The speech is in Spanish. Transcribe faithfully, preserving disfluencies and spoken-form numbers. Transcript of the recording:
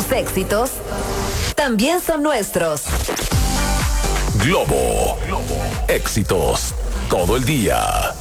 Tus éxitos también son nuestros. Globo. Éxitos todo el día.